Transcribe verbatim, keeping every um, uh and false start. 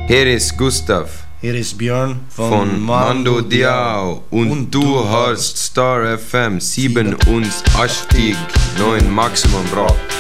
Hier ist Gustav Hier ist Björn von, von Mando Diao und, und du, du hörst Star F M siebenundachtzig Komma neun Maximum Rock.